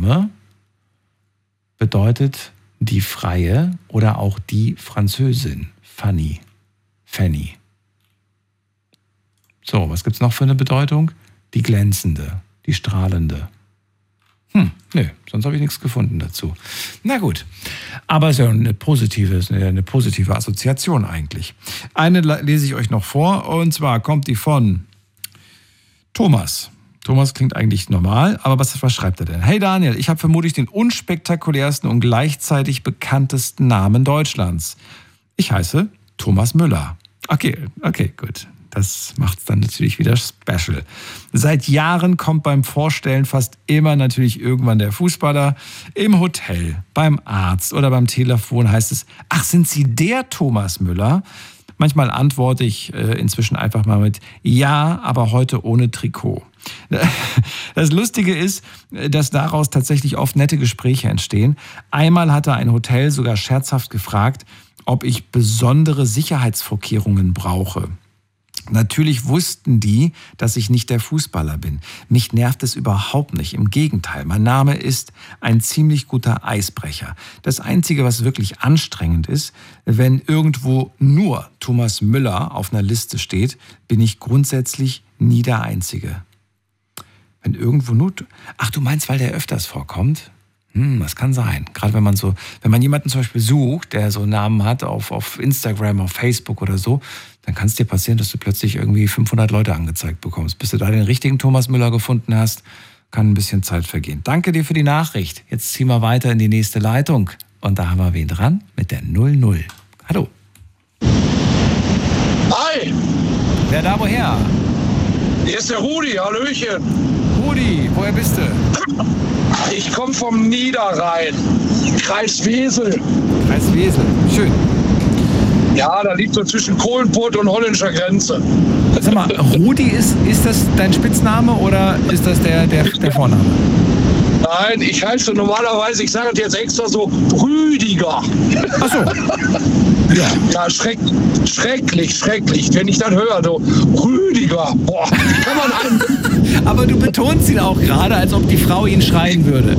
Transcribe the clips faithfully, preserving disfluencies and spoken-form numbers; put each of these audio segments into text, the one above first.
Name bedeutet die Freie oder auch die Französin. Fanny. Fanny. So, was gibt's noch für eine Bedeutung? Die Glänzende, die Strahlende. Hm, nö, sonst habe ich nichts gefunden dazu. Na gut, aber es ist ja eine positive, eine positive Assoziation eigentlich. Eine lese ich euch noch vor, und zwar kommt die von Thomas. Thomas klingt eigentlich normal, aber was, was schreibt er denn? Hey Daniel, ich habe vermutlich den unspektakulärsten und gleichzeitig bekanntesten Namen Deutschlands. Ich heiße Thomas Müller. Okay, okay, gut. Das macht es dann natürlich wieder special. Seit Jahren kommt beim Vorstellen fast immer natürlich irgendwann der Fußballer. Im Hotel, beim Arzt oder beim Telefon heißt es, ach, sind Sie der Thomas Müller? Manchmal antworte ich äh, inzwischen einfach mal mit ja, aber heute ohne Trikot. Das Lustige ist, dass daraus tatsächlich oft nette Gespräche entstehen. Einmal hatte ein Hotel sogar scherzhaft gefragt, ob ich besondere Sicherheitsvorkehrungen brauche. Natürlich wussten die, dass ich nicht der Fußballer bin. Mich nervt es überhaupt nicht. Im Gegenteil, mein Name ist ein ziemlich guter Eisbrecher. Das Einzige, was wirklich anstrengend ist, wenn irgendwo nur Thomas Müller auf einer Liste steht, bin ich grundsätzlich nie der Einzige. Wenn irgendwo nur... Ach, du meinst, weil der öfters vorkommt? Hm, das kann sein. Gerade wenn man so, wenn man jemanden zum Beispiel sucht, der so einen Namen hat auf, auf Instagram, auf Facebook oder so, dann kann es dir passieren, dass du plötzlich irgendwie fünfhundert Leute angezeigt bekommst. Bis du da den richtigen Thomas Müller gefunden hast, kann ein bisschen Zeit vergehen. Danke dir für die Nachricht. Jetzt ziehen wir weiter in die nächste Leitung. Und da haben wir wen dran? Mit der null null. Hallo. Hi. Wer da woher? Hier ist der Rudi, hallöchen. Rudi, woher bist du? Ich komme vom Niederrhein, Kreis Wesel. Kreis Wesel, schön. Ja, da liegt so zwischen Kohlenpott und holländischer Grenze. Sag mal, Rudi, ist, ist das dein Spitzname oder ist das der, der, der Vorname? Nein, ich heiße normalerweise, ich sage es jetzt extra so, Rüdiger. Ach so. Ja, ja schreck, schrecklich, schrecklich. Wenn ich dann höre, so Rüdiger, boah, wie kann man einen... Aber du betonst ihn auch gerade, als ob die Frau ihn schreien würde.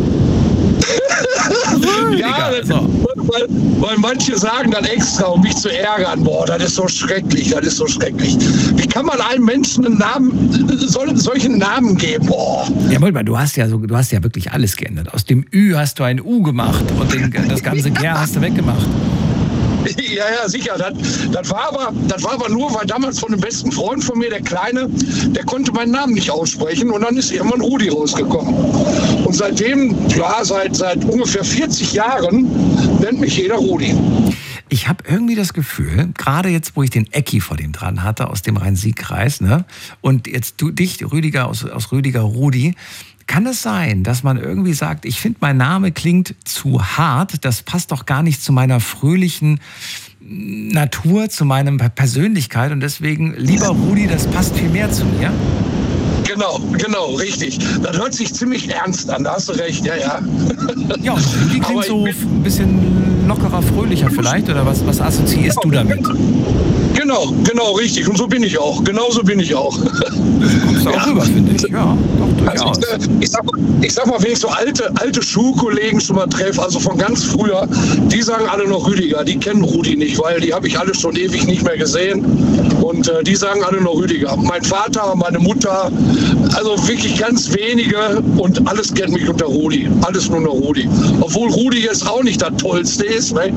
Ja, das, so. weil, weil manche sagen dann extra, um mich zu ärgern, boah, das ist so schrecklich, das ist so schrecklich. Wie kann man einem Menschen einen Namen, soll, solchen Namen geben, boah. Ja, Moment mal, du hast ja, so, du hast ja wirklich alles geändert. Aus dem Ü hast du ein U gemacht und den, das ganze G hast du weggemacht. Ja, ja, sicher. Das, das, war aber, das war aber nur, weil damals von einem besten Freund von mir, der Kleine, der konnte meinen Namen nicht aussprechen und dann ist irgendwann Rudi rausgekommen. Und seitdem, ja, seit, seit ungefähr vierzig Jahren nennt mich jeder Rudi. Ich habe irgendwie das Gefühl, gerade jetzt, wo ich den Ecki vor dem dran hatte, aus dem Rhein-Sieg-Kreis, ne, und jetzt du, dich, Rüdiger, aus, aus Rüdiger Rudi, kann es sein, dass man irgendwie sagt, ich finde, mein Name klingt zu hart, das passt doch gar nicht zu meiner fröhlichen Natur, zu meiner Persönlichkeit und deswegen, lieber Rudi, das passt viel mehr zu mir? Genau, genau, richtig. Das hört sich ziemlich ernst an, da hast du recht, ja, ja. Ja, und Rudi klingt so ein bisschen lockerer, fröhlicher vielleicht, oder was, was assoziierst du damit? Genau, genau, richtig. Und so bin ich auch. Genauso bin ich auch. Du kommst auch ja. rüber, finde ich. Ja, doch, durchaus. Also ich, ich, sag, ich sag mal, wenn ich so alte, alte Schulkollegen schon mal treffe, also von ganz früher, die sagen alle noch Rüdiger. Die kennen Rudi nicht, weil die habe ich alle schon ewig nicht mehr gesehen. Und äh, die sagen alle noch Rüdiger. Mein Vater, meine Mutter, also wirklich ganz wenige und alles kennt mich unter Rudi. Alles nur noch Rudi. Obwohl Rudi jetzt auch nicht das Tollste ist, ne?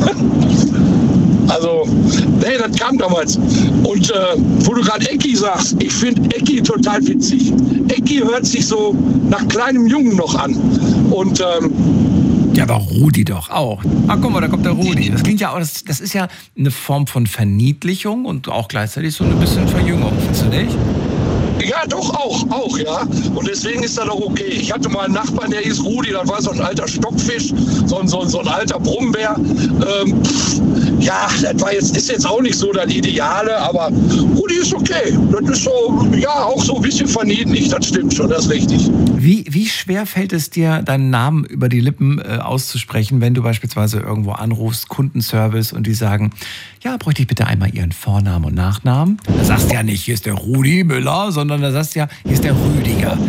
Also, nee, das kam damals. Und äh, wo du gerade Ecki sagst, ich finde Ecki total witzig. Ecki hört sich so nach kleinem Jungen noch an. Und ähm, ja, aber Rudi doch auch. Ach, guck mal, da kommt der Rudi. Das klingt ja auch, das, das ist ja eine Form von Verniedlichung und auch gleichzeitig so ein bisschen Verjüngung, findest du nicht? Ja, doch, auch, auch, ja. Und deswegen ist das doch okay. Ich hatte mal einen Nachbarn, der hieß Rudi, das war so ein alter Stockfisch, so ein, so, so ein alter Brummbär. Ähm, pff, ja, das war jetzt, ist jetzt auch nicht so das Ideale, aber Rudi ist okay. Das ist so, ja, auch so ein bisschen verniedlicht, das stimmt schon, das ist richtig. Wie, wie schwer fällt es dir, deinen Namen über die Lippen äh, auszusprechen, wenn du beispielsweise irgendwo anrufst, Kundenservice, und die sagen, ja, bräuchte ich bitte einmal Ihren Vornamen und Nachnamen? Da sagst du ja nicht, hier ist der Rudi Müller, sondern da sagst du ja, hier ist der Rüdiger.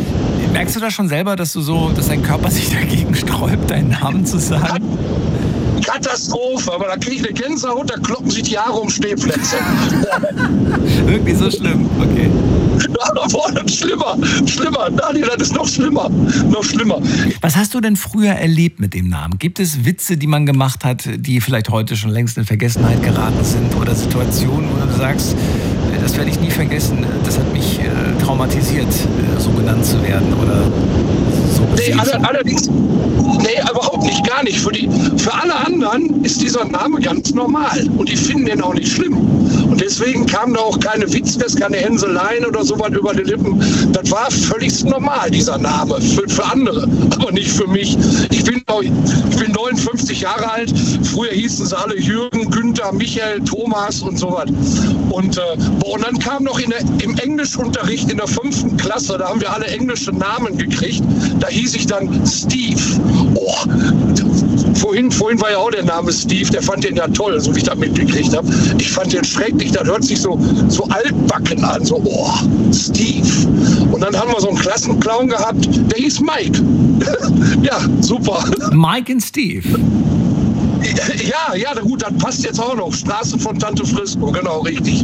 Merkst du das schon selber, dass du so, dass dein Körper sich dagegen sträubt, deinen Namen zu sagen? Katastrophe, aber da kriege ich eine Gänsehaut, da kloppen sich die Haare um Stehplätze. Wirklich so schlimm, okay. Ja, boah, das ist schlimmer, schlimmer. Daniel, das ist noch schlimmer, noch schlimmer. Was hast du denn früher erlebt mit dem Namen? Gibt es Witze, die man gemacht hat, die vielleicht heute schon längst in Vergessenheit geraten sind oder Situationen, wo du sagst, das werde ich nie vergessen, das hat mich äh, traumatisiert, äh, so genannt zu werden oder so? Nee, alle, allerdings, nee, überhaupt nicht, gar nicht. Für, die, für alle anderen ist dieser Name ganz normal und die finden den auch nicht schlimm. Und deswegen kamen da auch keine Witze, keine Hänseleien oder so was über die Lippen. Das war völlig normal, dieser Name, für, für andere, aber nicht für mich. Ich bin, ich bin neunundfünfzig Jahre alt, früher hießen sie alle Jürgen, Günther, Michael, Thomas und so was. Und, äh, boah, und dann kam noch in der, im Englischunterricht in der fünften Klasse, da haben wir alle englische Namen gekriegt, da hieß ich dann Steve. Oh, vorhin, vorhin war ja auch der Name Steve, der fand den ja toll, so wie ich das mitgekriegt habe. Ich fand den schrecklich, das hört sich so, so altbacken an, so, oh, Steve. Und dann haben wir so einen Klassenclown gehabt, der hieß Mike. Ja, super. Mike und Steve. Ja, ja, gut, das passt jetzt auch noch. Straße von Tante Frisco, genau, richtig.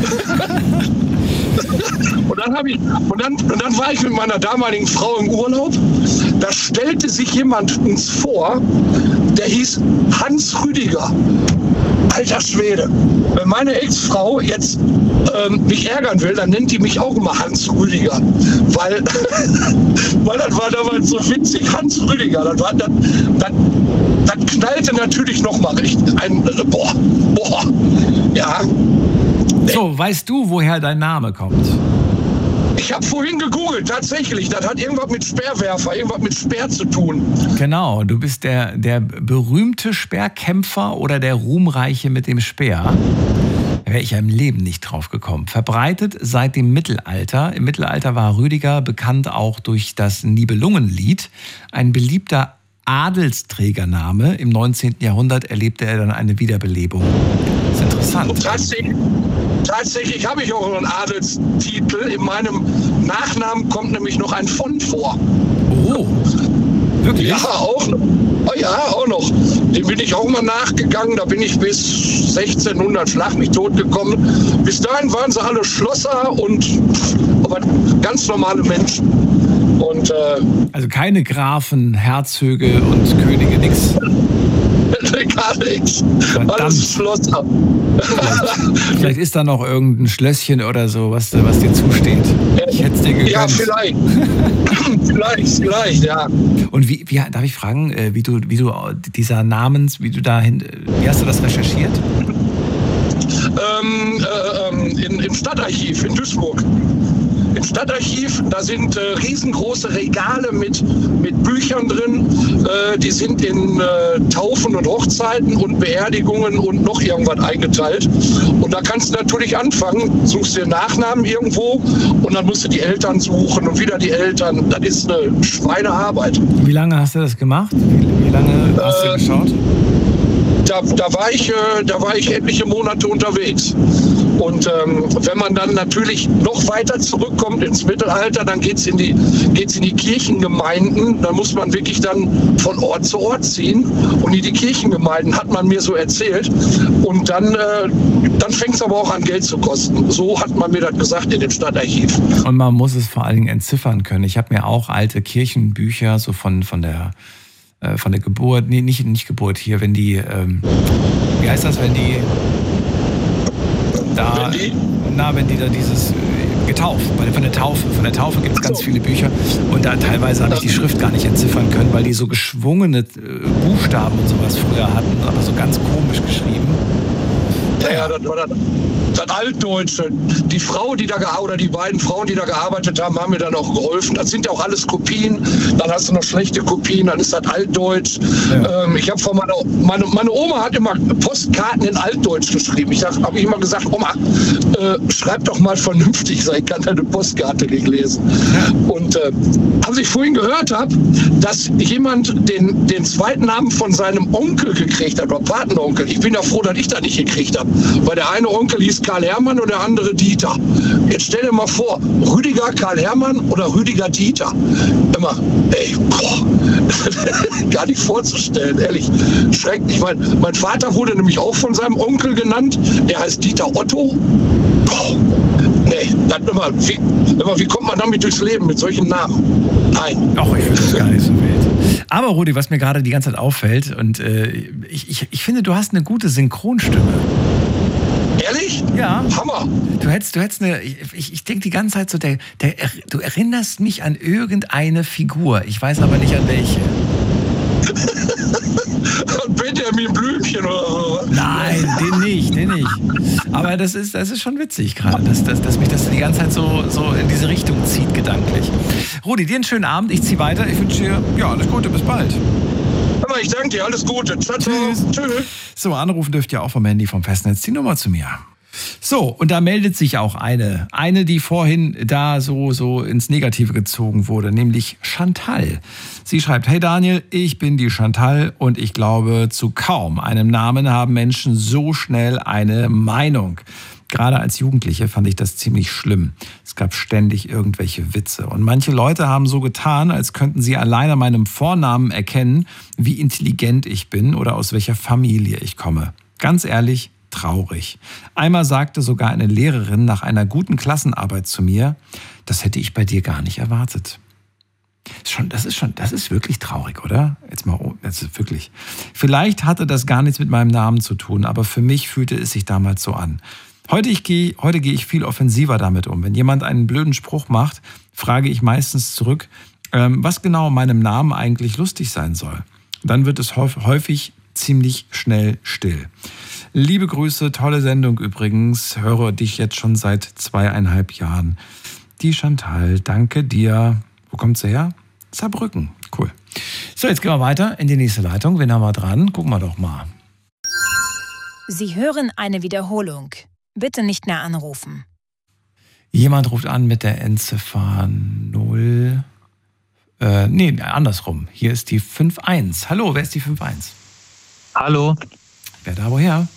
Und dann, hab ich, und, dann, und dann war ich mit meiner damaligen Frau im Urlaub. Da stellte sich jemand uns vor, der hieß Hans Rüdiger. Alter Schwede. Wenn meine Ex-Frau jetzt ähm, mich ärgern will, dann nennt die mich auch immer Hans Rüdiger. Weil, weil das war damals so witzig, Hans Rüdiger. Das, war, das, das, das knallte natürlich noch mal richtig. Ein, äh, boah, boah, ja. So, weißt du, woher dein Name kommt? Ich habe vorhin gegoogelt, tatsächlich. Das hat irgendwas mit Speerwerfer, irgendwas mit Speer zu tun. Genau, du bist der, der berühmte Speerkämpfer oder der Ruhmreiche mit dem Speer. Da wäre ich ja im Leben nicht drauf gekommen. Verbreitet seit dem Mittelalter. Im Mittelalter war Rüdiger bekannt auch durch das Nibelungenlied. Ein beliebter Adelsträgername. Im neunzehnten Jahrhundert erlebte er dann eine Wiederbelebung. Das ist interessant. Und tatsächlich, tatsächlich habe ich auch noch einen Adelstitel. In meinem Nachnamen kommt nämlich noch ein von vor. Oh, wirklich? Ja, auch noch. Oh ja, auch noch. Dem bin ich auch mal nachgegangen. Da bin ich bis sechzehnhundert schlag mich tot gekommen. Bis dahin waren sie alle Schlosser und aber ganz normale Menschen. Und, äh, also keine Grafen, Herzöge und Könige, nix. Gar nichts. Alles Schlosser. Vielleicht, vielleicht ist da noch irgendein Schlösschen oder so, was, was dir zusteht. Ich hätte es dir gegönnt. Ja, vielleicht. vielleicht, vielleicht, ja. Und wie, wie, darf ich fragen, wie du, wie du dieser Namens, wie du dahin, wie hast du das recherchiert? Ähm, äh, in, im Stadtarchiv in Duisburg. Im Stadtarchiv, da sind äh, riesengroße Regale mit, mit Büchern drin. Äh, die sind in äh, Taufen und Hochzeiten und Beerdigungen und noch irgendwas eingeteilt. Und da kannst du natürlich anfangen, suchst dir Nachnamen irgendwo und dann musst du die Eltern suchen und wieder die Eltern. Das ist eine Schweinearbeit. Wie lange hast du das gemacht? Wie, wie lange hast du äh, geschaut? Da, da, war ich, äh, da war ich etliche Monate unterwegs. Und ähm, wenn man dann natürlich noch weiter zurückkommt ins Mittelalter, dann geht's in die, geht's in die Kirchengemeinden. Da muss man wirklich dann von Ort zu Ort ziehen. Und in die Kirchengemeinden hat man mir so erzählt. Und dann, äh, dann fängt es aber auch an, Geld zu kosten. So hat man mir das gesagt in dem Stadtarchiv. Und man muss es vor allen Dingen entziffern können. Ich habe mir auch alte Kirchenbücher so von, von der von der Geburt, nee, nicht, nicht Geburt hier, wenn die, ähm, wie heißt das, wenn die da, wenn die? na, wenn die da dieses, äh, getauft, von der Taufe, von der Taufe gibt es ganz viele Bücher und da teilweise habe ich die Schrift gar nicht entziffern können, weil die so geschwungene äh, Buchstaben und sowas früher hatten, aber so ganz komisch geschrieben. Ja, ja, das war das, das Altdeutsche. Die Frau, die da gearbeitet, oder die beiden Frauen, die da gearbeitet haben, haben mir dann auch geholfen. Das sind ja auch alles Kopien. Dann hast du noch schlechte Kopien, dann ist das Altdeutsch. Ja. Ähm, ich habe von meiner, meine, meine Oma hat immer Postkarten in Altdeutsch geschrieben. Ich habe ich immer gesagt, Oma, äh, schreib doch mal vernünftig, ich kann deine Postkarte nicht lesen. Ja. Und äh, als ich vorhin gehört habe, dass jemand den, den zweiten Namen von seinem Onkel gekriegt hat, oder Patenonkel, ich bin ja froh, dass ich das nicht gekriegt habe. habe. Weil der eine Onkel hieß Karl Hermann und der andere Dieter. Jetzt stell dir mal vor, Rüdiger Karl Hermann oder Rüdiger Dieter. Immer, ey, boah, gar nicht vorzustellen, ehrlich. Schrecklich. Mein, mein Vater wurde nämlich auch von seinem Onkel genannt. Der heißt Dieter Otto. Boah, nee, dann immer, wie, immer, wie kommt man damit durchs Leben mit solchen Namen? Nein. Ach, ich finde das gar nicht so wild. Aber Rudi, was mir gerade die ganze Zeit auffällt, und äh, ich, ich, ich finde, du hast eine gute Synchronstimme. Ehrlich? Ja. Hammer. Du hättest, du hättest eine, ich, ich denke die ganze Zeit so, der, der, du erinnerst mich an irgendeine Figur. Ich weiß aber nicht an welche. Benjamin Blümchen oder so. Nein, den nicht, den nicht. Aber das ist, das ist schon witzig gerade, dass, dass, dass mich das die ganze Zeit so, so in diese Richtung zieht, gedanklich. Rudi, dir einen schönen Abend. Ich ziehe weiter. Ich wünsche dir ja, alles Gute. Bis bald. Aber ich danke dir. Alles Gute. Ciao, ciao. Tschüss. Tschüss. So, anrufen dürft ihr auch vom Handy, vom Festnetz die Nummer zu mir. So, und da meldet sich auch eine. Eine, die vorhin da so, so ins Negative gezogen wurde, nämlich Chantal. Sie schreibt, hey Daniel, ich bin die Chantal und ich glaube, zu kaum einem Namen haben Menschen so schnell eine Meinung. Gerade als Jugendliche fand ich das ziemlich schlimm. Es gab ständig irgendwelche Witze. Und manche Leute haben so getan, als könnten sie allein an meinem Vornamen erkennen, wie intelligent ich bin oder aus welcher Familie ich komme. Ganz ehrlich, traurig. Einmal sagte sogar eine Lehrerin nach einer guten Klassenarbeit zu mir, das hätte ich bei dir gar nicht erwartet. Schon, das ist schon, das ist wirklich traurig, oder? Jetzt mal, das ist wirklich. Vielleicht hatte das gar nichts mit meinem Namen zu tun, aber für mich fühlte es sich damals so an. Heute, ich gehe, heute gehe ich viel offensiver damit um. Wenn jemand einen blöden Spruch macht, frage ich meistens zurück, ähm, was genau an meinem Namen eigentlich lustig sein soll. Dann wird es häufig ziemlich schnell still. Liebe Grüße, tolle Sendung übrigens. Höre dich jetzt schon seit zweieinhalb Jahren. Die Chantal, danke dir. Wo kommt sie her? Saarbrücken. Cool. So, jetzt gehen wir weiter in die nächste Leitung. Wen haben wir dran? Gucken wir doch mal. Sie hören eine Wiederholung. Bitte nicht mehr anrufen. Jemand ruft an mit der Endziffer null. Äh, nee, andersrum. Hier ist die fünf eins. Hallo, wer ist die fünf eins? Hallo. Wer da woher?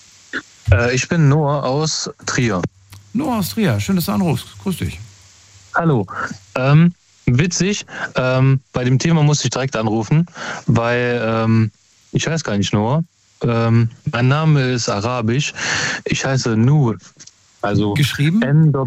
Äh, ich bin Noah aus Trier. Noah aus Trier. Schön, dass du anrufst. Grüß dich. Hallo. Ähm, witzig. Ähm, bei dem Thema musste ich direkt anrufen, weil ähm, ich heiße gar nicht Noah. Ähm, mein Name ist arabisch. Ich heiße Nur. Also geschrieben?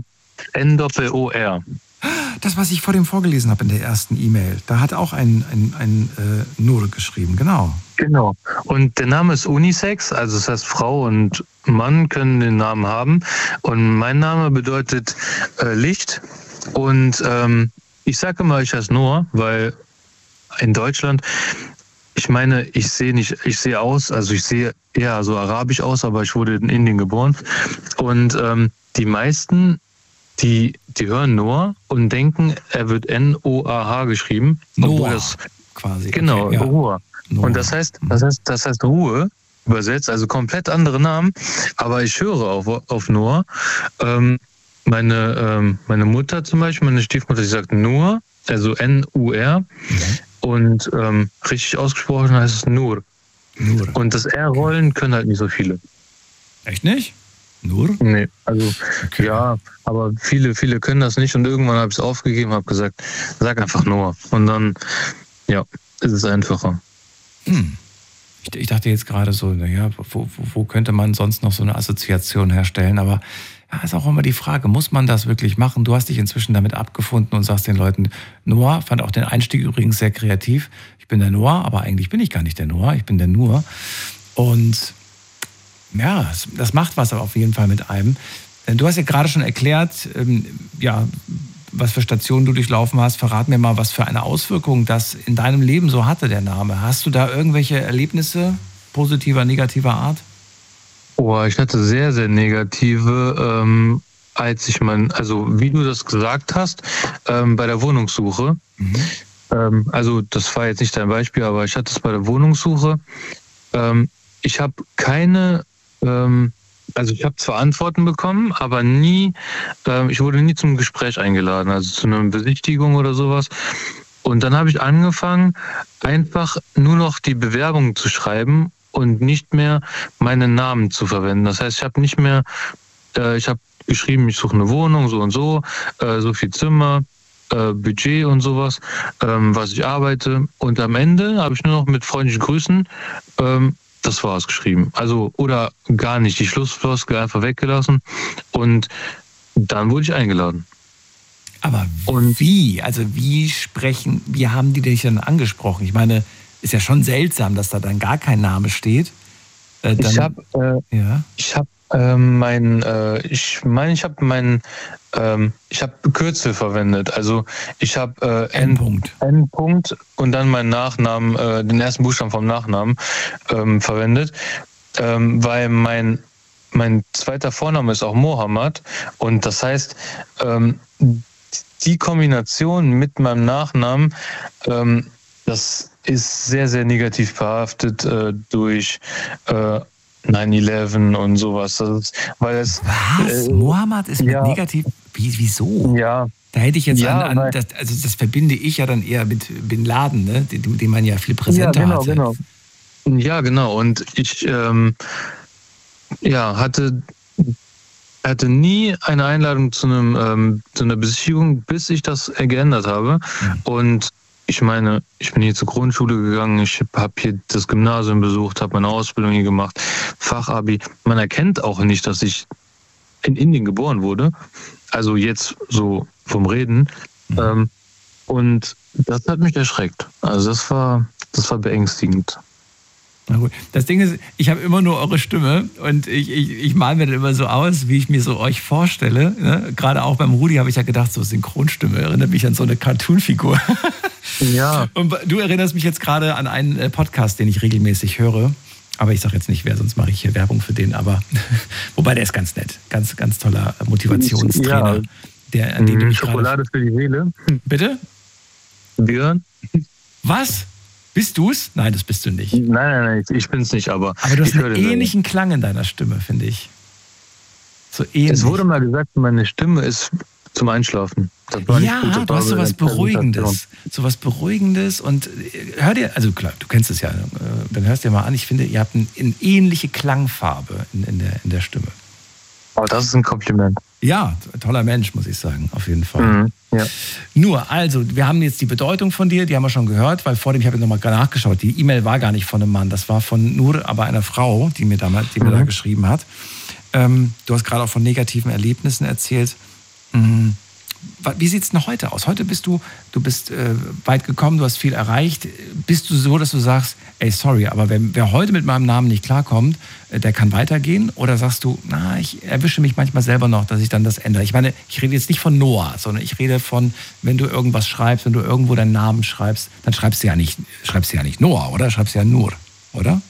N Doppel O R. Das, was ich vor dem vorgelesen habe in der ersten E-Mail, da hat auch ein, ein, ein äh, Nur geschrieben, genau. Genau. Und der Name ist Unisex, also das heißt Frau und Mann können den Namen haben. Und mein Name bedeutet äh, Licht. Und ähm, ich sage immer, ich heiße Noah, weil in Deutschland, ich meine, ich sehe nicht, ich sehe aus, also ich sehe eher so arabisch aus, aber ich wurde in Indien geboren. Und ähm, die meisten, die, die hören Noah und denken, er wird N O A H geschrieben. Noah, das, quasi. Genau, okay, ja. Noah. Noah. Und das heißt, das heißt, das heißt Ruhe übersetzt, also komplett andere Namen. Aber ich höre auf, auf Noah. Ähm, meine, ähm, meine Mutter zum Beispiel, meine Stiefmutter, die sagt Nur, also N U R. Mhm. Und ähm, richtig ausgesprochen heißt es Nur. Nur. Und das R-Rollen können halt nicht so viele. Echt nicht? Nur? Nee, also okay. Ja, aber viele, viele können das nicht. Und irgendwann habe ich es aufgegeben, habe gesagt, sag einfach Noah. Und dann, ja, ist es einfacher. Hm. Ich, ich dachte jetzt gerade so, naja, wo, wo, wo könnte man sonst noch so eine Assoziation herstellen? Aber ja, ist auch immer die Frage, muss man das wirklich machen? Du hast dich inzwischen damit abgefunden und sagst den Leuten, Noah, fand auch den Einstieg übrigens sehr kreativ. Ich bin der Noah, aber eigentlich bin ich gar nicht der Noah, ich bin der Nur. Und ja, das macht was auf jeden Fall mit einem. Du hast ja gerade schon erklärt, ja, was für Stationen du durchlaufen hast. Verrat mir mal, was für eine Auswirkung das in deinem Leben so hatte, der Name. Hast du da irgendwelche Erlebnisse positiver, negativer Art? Oh, ich hatte sehr, sehr negative, ähm, als ich mein, also wie du das gesagt hast, ähm, bei der Wohnungssuche. Mhm. Ähm, also das war jetzt nicht dein Beispiel, aber ich hatte es bei der Wohnungssuche. Ähm, ich habe keine, ähm, also ich habe zwar Antworten bekommen, aber nie, ähm, ich wurde nie zum Gespräch eingeladen, also zu einer Besichtigung oder sowas. Und dann habe ich angefangen, einfach nur noch die Bewerbung zu schreiben. und nicht mehr meinen Namen zu verwenden. Das heißt, ich habe nicht mehr, äh, ich habe geschrieben, ich suche eine Wohnung, so und so, äh, so viel Zimmer, äh, Budget und sowas, ähm, was ich arbeite. Und am Ende habe ich nur noch mit freundlichen Grüßen, ähm, das war's geschrieben. Also, oder gar nicht, die Schlussfloskel einfach weggelassen. Und dann wurde ich eingeladen. Aber Und wie? Also wie sprechen, wie haben die dich dann angesprochen? Ich meine, ist ja schon seltsam, dass da dann gar kein Name steht. Äh, dann, ich habe äh, ja. ich habe ähm, mein, äh, ich meine, ich habe mein, ähm, ich habe Kürzel verwendet. Also ich habe äh, N-Punkt. N-Punkt und dann meinen Nachnamen, äh, den ersten Buchstaben vom Nachnamen ähm, verwendet, ähm, weil mein mein zweiter Vorname ist auch Mohammed und das heißt, ähm, die Kombination mit meinem Nachnamen, ähm, das ist sehr, sehr negativ behaftet äh, durch äh, neun elf und sowas. Das ist, weil es, Was? Äh, Mohammed ist mit ja. negativ? Wie, wieso? Ja. Da hätte ich jetzt Ja, an, an das, also das verbinde ich ja dann eher mit Bin Laden, ne? den, den man ja viel präsenter ja, genau, hatte. Genau. Ja, genau. Und ich ähm, ja, hatte hatte nie eine Einladung zu einem ähm, zu einer Besichtigung, bis ich das geändert habe. Mhm. Und ich meine, ich bin hier zur Grundschule gegangen, ich habe hier das Gymnasium besucht, habe meine Ausbildung hier gemacht, Fachabi. Man erkennt auch nicht, dass ich in Indien geboren wurde. Also jetzt so vom Reden. Mhm. Ähm, und das hat mich erschreckt. Also das war, das war beängstigend. Na gut. Das Ding ist, ich habe immer nur eure Stimme und ich, ich, ich male mir dann immer so aus, wie ich mir so euch vorstelle. Ne? Gerade auch beim Rudi habe ich ja gedacht, so Synchronstimme erinnert mich an so eine Cartoon-Figur. Ja. Und du erinnerst mich jetzt gerade an einen Podcast, den ich regelmäßig höre. Aber ich sage jetzt nicht wer, sonst mache ich hier Werbung für den. Aber wobei, der ist ganz nett. Ganz, ganz toller Motivationstrainer. Ja. Der, an den du mich Schokolade gerade... für die Seele. Bitte? Björn? Was? Bist du's? Nein, das bist du nicht. Nein, nein, nein, ich bin's nicht, aber... Aber du hast ich höre einen den ähnlichen Klang in deiner Stimme, finde ich. So ähnlich. Es wurde mal gesagt, meine Stimme ist zum Einschlafen. Das war nicht Ja, gut, das du war hast so eine was Beruhigendes. So was Beruhigendes und äh, hör dir, also klar, du kennst es ja, äh, dann hörst dir mal an, ich finde, ihr habt eine ein ähnliche Klangfarbe in, in, der, in der Stimme. Oh, das ist ein Kompliment. Ja, toller Mensch, muss ich sagen, auf jeden Fall. Mhm, ja. Nur, also, wir haben jetzt die Bedeutung von dir, die haben wir schon gehört, weil vor dem, ich habe nochmal nachgeschaut, die E-Mail war gar nicht von einem Mann, das war von nur aber einer Frau, die mir, damals, die mir mhm. da geschrieben hat. Ähm, du hast gerade auch von negativen Erlebnissen erzählt. Mhm. Wie sieht es denn heute aus? Heute bist du, du bist äh, weit gekommen, du hast viel erreicht. Bist du so, dass du sagst, ey, sorry, aber wer, wer heute mit meinem Namen nicht klarkommt, äh, der kann weitergehen? Oder sagst du, na, ich erwische mich manchmal selber noch, dass ich dann das ändere? Ich meine, ich rede jetzt nicht von Noah, sondern ich rede von, wenn du irgendwas schreibst, wenn du irgendwo deinen Namen schreibst, dann schreibst du ja nicht, schreibst du ja nicht Noah, oder? Schreibst du ja Nur, oder?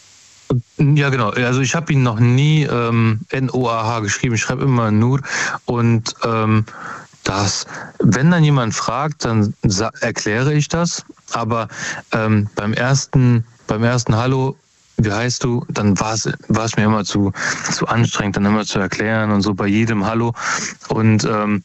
Ja, genau. Also ich habe ihn noch nie ähm, N O A H geschrieben. Ich schreibe immer Nur. Und ähm, das, wenn dann jemand fragt, dann erkläre ich das. Aber ähm, beim ersten, beim ersten Hallo, wie heißt du, dann war es war es mir immer zu, zu anstrengend, dann immer zu erklären und so bei jedem Hallo. Und ähm,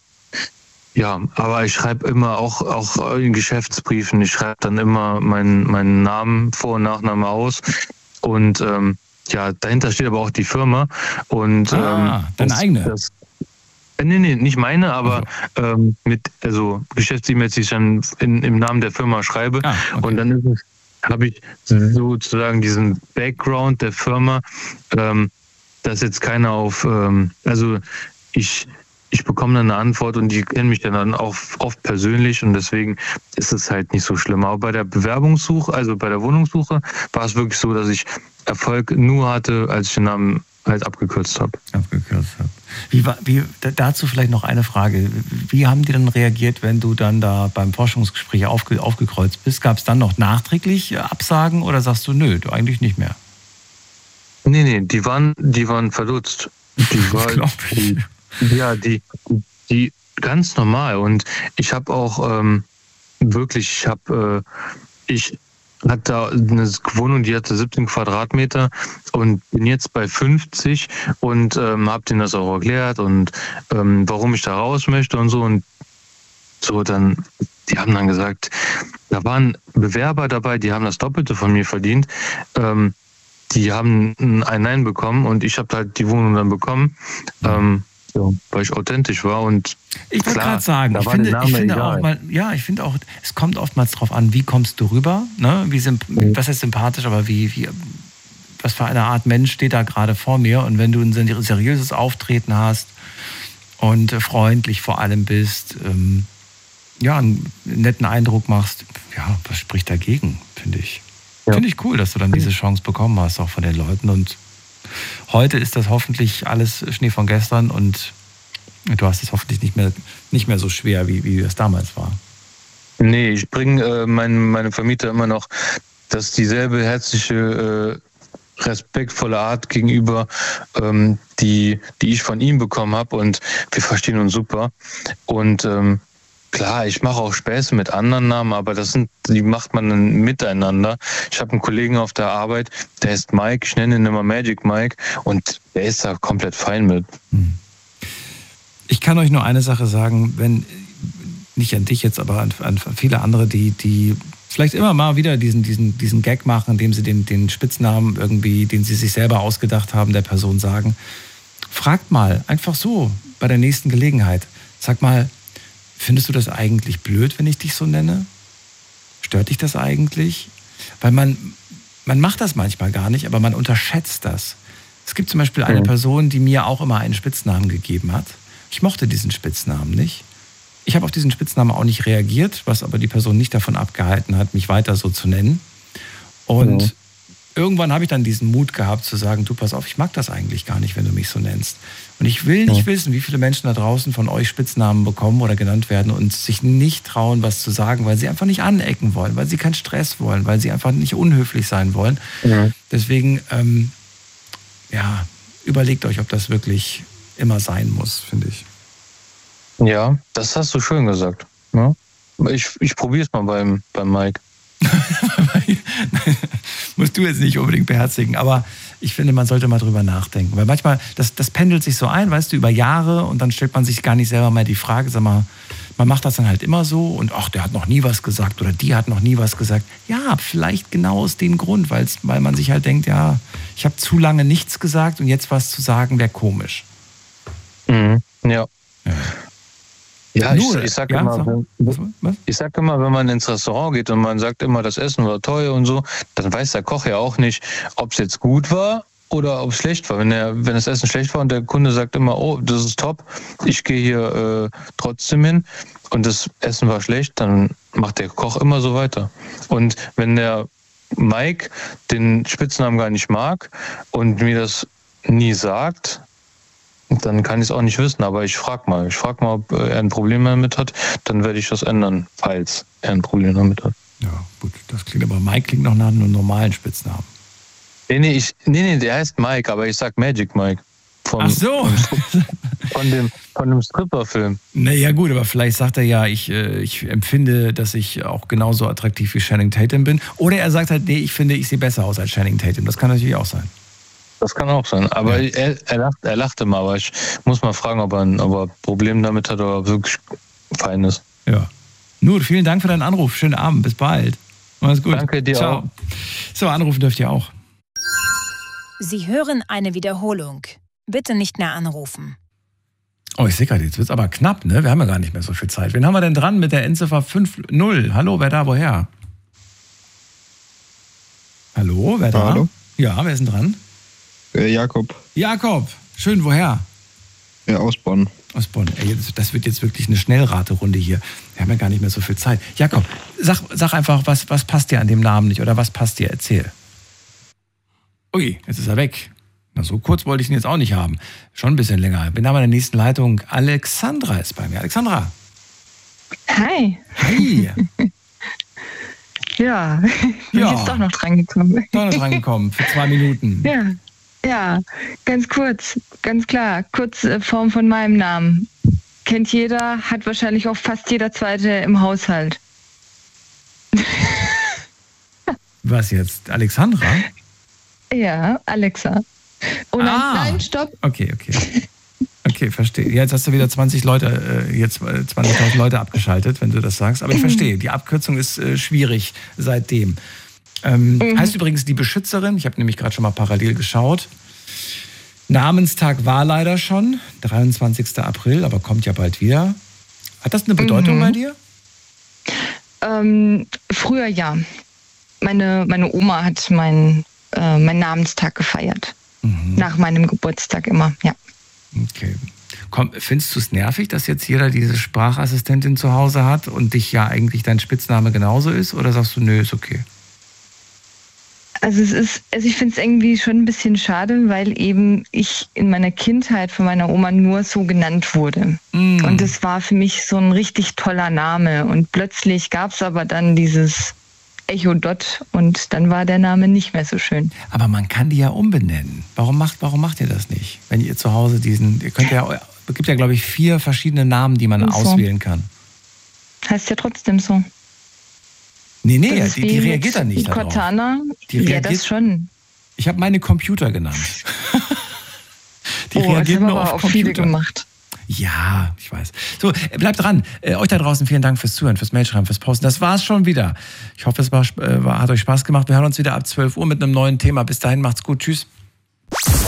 ja, aber ich schreibe immer auch, auch in Geschäftsbriefen, ich schreibe dann immer meinen, meinen Namen, Vor- und Nachname aus. Und ähm, ja, dahinter steht aber auch die Firma. Und, ah, ähm, deine das, eigene? Das, äh, nee, nee, nicht meine, aber okay. ähm, mit, also Geschäfts-E-Mails, die ich dann in, im Namen der Firma schreibe. Ah, okay. Und dann ist es, habe ich sozusagen diesen Background der Firma, ähm, dass jetzt keiner auf, ähm, also ich Ich bekomme dann eine Antwort und die kennen mich dann auch oft persönlich und deswegen ist es halt nicht so schlimm. Aber bei der Bewerbungssuche, also bei der Wohnungssuche, war es wirklich so, dass ich Erfolg nur hatte, als ich den Namen halt abgekürzt habe. Abgekürzt habe. Wie war, wie, dazu vielleicht noch eine Frage. Wie haben die denn reagiert, wenn du dann da beim Forschungsgespräch aufge, aufgekreuzt bist? Gab es dann noch nachträglich Absagen oder sagst du, nö, du eigentlich nicht mehr? Nee, nee, die waren, die waren verdutzt. Die war, die, Ja, die, die ganz normal. Und ich habe auch ähm, wirklich, ich habe, äh, ich hatte da eine Wohnung, die hatte siebzehn Quadratmeter und bin jetzt bei fünfzig und ähm, habe denen das auch erklärt und ähm, warum ich da raus möchte und so. Und so dann, die haben dann gesagt, da waren Bewerber dabei, die haben das Doppelte von mir verdient. Ähm, die haben ein Nein bekommen und ich habe halt die Wohnung dann bekommen, ähm, ja, weil ich authentisch war. Und ich wollte gerade sagen, ich finde, ich finde auch mal, ja, ich finde auch, es kommt oftmals drauf an, wie kommst du rüber, ne? Wie symp- mhm. was heißt sympathisch, aber wie, wie, was für eine Art Mensch steht da gerade vor mir? Und wenn du ein seriöses Auftreten hast und freundlich vor allem bist, ähm, ja, einen netten Eindruck machst, ja, was spricht dagegen, finde ich. Ja. Finde ich cool, dass du dann diese Chance bekommen hast, auch von den Leuten. Und heute ist das hoffentlich alles Schnee von gestern und du hast es hoffentlich nicht mehr, nicht mehr so schwer, wie, wie das damals war. Nee, ich bringe äh, mein, meine Vermieter immer noch, dass dieselbe herzliche, äh, respektvolle Art gegenüber, ähm, die, die ich von ihm bekommen habe, und wir verstehen uns super. Und ähm, klar, ich mache auch Späße mit anderen Namen, aber das sind, die macht man dann miteinander. Ich habe einen Kollegen auf der Arbeit, der ist Mike, ich nenne ihn immer Magic Mike, und der ist da komplett fein mit. Ich kann euch nur eine Sache sagen, wenn, nicht an dich jetzt, aber an, an viele andere, die, die vielleicht immer mal wieder diesen, diesen, diesen Gag machen, indem sie den, den Spitznamen irgendwie, den sie sich selber ausgedacht haben, der Person sagen. Fragt mal, einfach so, bei der nächsten Gelegenheit. Sag mal, findest du das eigentlich blöd, wenn ich dich so nenne? Stört dich das eigentlich? Weil man, man macht das manchmal gar nicht, aber man unterschätzt das. Es gibt zum Beispiel eine Person, die mir auch immer einen Spitznamen gegeben hat. Ich mochte diesen Spitznamen nicht. Ich habe auf diesen Spitznamen auch nicht reagiert, was aber die Person nicht davon abgehalten hat, mich weiter so zu nennen. Und mhm. irgendwann habe ich dann diesen Mut gehabt zu sagen, du, pass auf, ich mag das eigentlich gar nicht, wenn du mich so nennst. Und ich will nicht ja. wissen, wie viele Menschen da draußen von euch Spitznamen bekommen oder genannt werden und sich nicht trauen, was zu sagen, weil sie einfach nicht anecken wollen, weil sie keinen Stress wollen, weil sie einfach nicht unhöflich sein wollen. Ja. Deswegen, ähm, ja, überlegt euch, ob das wirklich immer sein muss, finde ich. Ja, das hast du schön gesagt. Ja? Ich, ich probiere es mal beim, beim Mike. Musst du jetzt nicht unbedingt beherzigen, aber ich finde, man sollte mal drüber nachdenken. Weil manchmal, das, das pendelt sich so ein, weißt du, über Jahre, und dann stellt man sich gar nicht selber mal die Frage, sag mal, man macht das dann halt immer so und ach, der hat noch nie was gesagt oder die hat noch nie was gesagt. Ja, vielleicht genau aus dem Grund, weil's, weil man sich halt denkt, ja, ich habe zu lange nichts gesagt und jetzt was zu sagen wäre komisch. Mhm. Ja. Ja. Ja, ich, ich sag ja, immer, so. wenn, ich sag immer, wenn man ins Restaurant geht und man sagt immer, das Essen war teuer und so, dann weiß der Koch ja auch nicht, ob es jetzt gut war oder ob es schlecht war. Wenn er, wenn das Essen schlecht war und der Kunde sagt immer, oh, das ist top, ich gehe hier äh, trotzdem hin, und das Essen war schlecht, dann macht der Koch immer so weiter. Und wenn der Mike den Spitznamen gar nicht mag und mir das nie sagt, dann kann ich es auch nicht wissen, aber ich frage mal. Ich frage mal, ob er ein Problem damit hat, dann werde ich das ändern, falls er ein Problem damit hat. Ja, gut, das klingt aber, Mike klingt noch nach einem normalen Spitznamen. Nee, nee, ich, nee, nee, der heißt Mike, aber ich sag Magic Mike. Vom, Ach so. Von dem, von dem Stripper-Film. Naja gut, aber vielleicht sagt er ja, ich, ich empfinde, dass ich auch genauso attraktiv wie Channing Tatum bin. Oder er sagt halt, nee, ich finde, ich sehe besser aus als Channing Tatum. Das kann natürlich auch sein. Das kann auch sein, aber ja. er, er, lacht, er lachte mal, aber ich muss mal fragen, ob er ein, ob er ein Problem damit hat oder wirklich fein ist. Ja. Nur, vielen Dank für deinen Anruf. Schönen Abend, bis bald. Mach's gut. Danke dir Ciao. auch. So, anrufen dürft ihr auch. Sie hören eine Wiederholung. Bitte nicht mehr anrufen. Oh, ich sehe gerade, jetzt wird's aber knapp, ne? Wir haben ja gar nicht mehr so viel Zeit. Wen haben wir denn dran mit der Endziffer fünf null? Hallo, wer da, woher? Hallo, wer da? Hallo. Ja, wer ist denn dran? Äh, Jakob. Jakob, schön, woher? Ja, aus Bonn. Aus Bonn. Ey, das wird jetzt wirklich eine Schnellraterunde hier. Wir haben ja gar nicht mehr so viel Zeit. Jakob, sag, sag einfach, was, was passt dir an dem Namen nicht oder was passt dir? Erzähl. Ui, jetzt ist er weg. Na, so kurz wollte ich ihn jetzt auch nicht haben. Schon ein bisschen länger. Bin aber in der nächsten Leitung. Alexandra ist bei mir. Alexandra. Hi. Hi. Ja, bin Ja. jetzt doch noch dran gekommen. Doch noch dran gekommen für zwei Minuten. Ja, ja, ganz kurz, ganz klar, Kurzform von meinem Namen. Kennt jeder, hat wahrscheinlich auch fast jeder Zweite im Haushalt. Was jetzt? Alexandra? Ja, Alexa. Und Ah. dann, nein, stopp. Okay, okay. Okay, verstehe. Jetzt hast du wieder zwanzig Leute, äh, jetzt äh, zwanzigtausend Leute abgeschaltet, wenn du das sagst. Aber ich verstehe, die Abkürzung ist äh, schwierig seitdem. Ähm, mhm. Heißt übrigens die Beschützerin. Ich habe nämlich gerade schon mal parallel geschaut. Namenstag war leider schon, dreiundzwanzigster April, aber kommt ja bald wieder. Hat das eine Bedeutung mhm. bei dir? Ähm, früher ja. Meine, meine Oma hat meinen äh, mein Namenstag gefeiert. Mhm. Nach meinem Geburtstag immer, ja. Okay. Komm, findest du es nervig, dass jetzt jeder diese Sprachassistentin zu Hause hat und dich ja eigentlich dein Spitzname genauso ist? Oder sagst du, nö, ist okay? Also es ist, also ich finde es irgendwie schon ein bisschen schade, weil eben ich in meiner Kindheit von meiner Oma nur so genannt wurde. Mm. Und das war für mich so ein richtig toller Name. Und plötzlich gab es aber dann dieses Echo Dot und dann war der Name nicht mehr so schön. Aber man kann die ja umbenennen. Warum macht, warum macht ihr das nicht? Wenn ihr zu Hause diesen, ihr könnt ja, es gibt ja glaube ich vier verschiedene Namen, die man so auswählen kann. Heißt ja trotzdem so. Nee, nee, die, die reagiert dann nicht darauf. Cortana? Ja, das schon. Ich habe meine Computer genannt. Die oh, reagiert nur auf auch Computer. Viele gemacht. Ja, ich weiß. So, bleibt dran. Äh, euch da draußen vielen Dank fürs Zuhören, fürs Mailschreiben, fürs Posten. Das war's schon wieder. Ich hoffe, es war, äh, hat euch Spaß gemacht. Wir hören uns wieder ab zwölf Uhr mit einem neuen Thema. Bis dahin, macht's gut. Tschüss.